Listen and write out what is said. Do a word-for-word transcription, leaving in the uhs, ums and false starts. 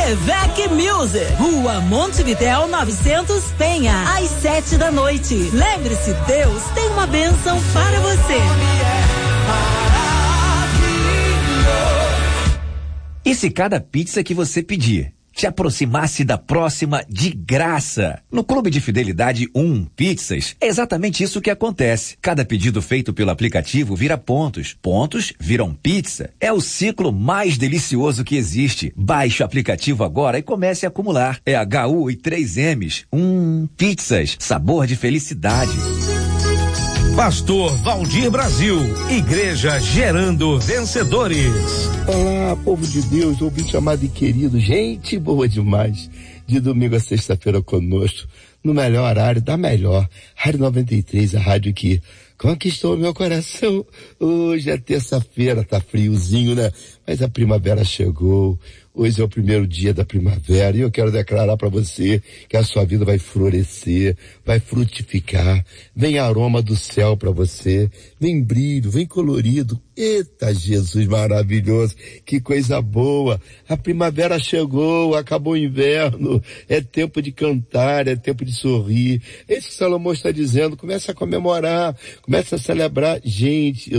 Evec Music, Rua Montevidéu novecentos, Penha, às sete da noite. Lembre-se, Deus tem uma bênção para você. E se cada pizza que você pedir te aproximasse da próxima de graça? No Clube de Fidelidade um Pizzas, é exatamente isso que acontece. Cada pedido feito pelo aplicativo vira pontos. Pontos viram pizza. É o ciclo mais delicioso que existe. Baixe o aplicativo agora e comece a acumular. É H U e três M's. Um Pizzas. Sabor de felicidade. Pastor Valdir Brasil, Igreja Gerando Vencedores. Olá, povo de Deus, ouvinte amado e querido, gente boa demais, de domingo a sexta-feira conosco, no melhor horário da melhor, Rádio noventa e três, a rádio que conquistou meu coração. Hoje é terça-feira, tá friozinho, né? Mas a primavera chegou. Hoje é o primeiro dia da primavera e eu quero declarar para você que a sua vida vai florescer, vai frutificar. Vem aroma do céu para você, vem brilho, vem colorido. Eita, Jesus maravilhoso, que coisa boa. A primavera chegou, acabou o inverno, é tempo de cantar, é tempo de sorrir. Esse que Salomão está dizendo, começa a comemorar, começa a celebrar. Gente, eu